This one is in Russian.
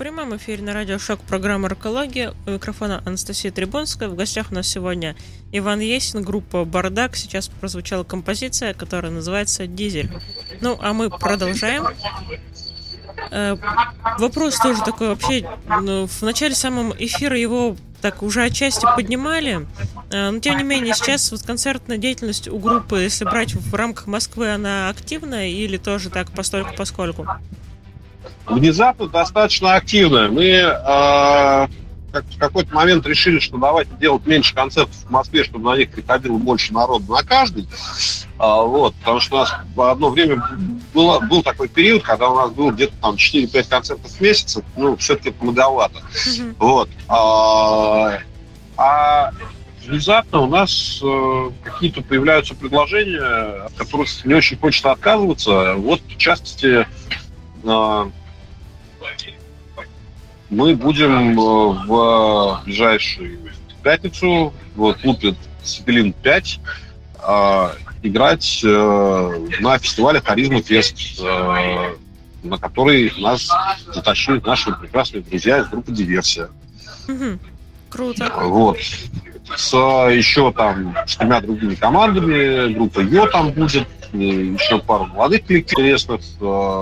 прямом эфире на радио «Шок» программа «Рокология». У микрофона Анастасия Трибунская. В гостях у нас сегодня Иван Есин, группа «Бардак». Сейчас прозвучала композиция, которая называется «Дизель». Ну, а мы продолжаем. Вопрос тоже такой вообще. В начале самого эфира его так уже отчасти поднимали. Но, тем не менее, сейчас вот концертная деятельность у группы, если брать в рамках Москвы, она активная или тоже так постольку-поскольку? Внезапно достаточно активная. Мы в какой-то момент решили, что давайте делать меньше концертов в Москве, чтобы на них приходило больше народу на каждый. Потому что у нас в одно время был такой период, когда у нас было где-то там 4-5 концертов в месяц. Ну, все-таки это многовато. Внезапно у нас какие-то появляются предложения, от которых не очень хочется отказываться. Вот, в частности, мы будем в ближайшую пятницу в клубе «Цепелин 5» играть на фестивале «Харизма Фест», на который нас затащили наши прекрасные друзья из группы «Диверсия». Круто. С еще там 4 другими командами. Группа «Йо» там будет, еще пару молодых коллективов интересных.